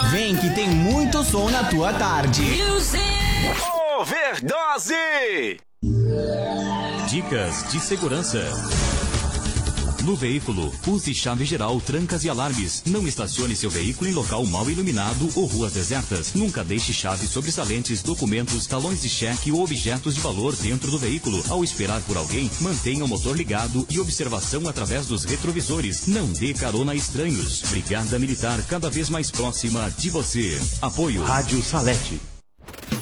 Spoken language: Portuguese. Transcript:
Vem que tem muito som na tua tarde. Overdose! Dicas de segurança. No veículo, use chave geral, trancas e alarmes. Não estacione seu veículo em local mal iluminado ou ruas desertas. Nunca deixe chaves sobressalentes, documentos, talões de cheque ou objetos de valor dentro do veículo. Ao esperar por alguém, mantenha o motor ligado e observação através dos retrovisores. Não dê carona a estranhos. Brigada Militar cada vez mais próxima de você. Apoio Rádio Salete.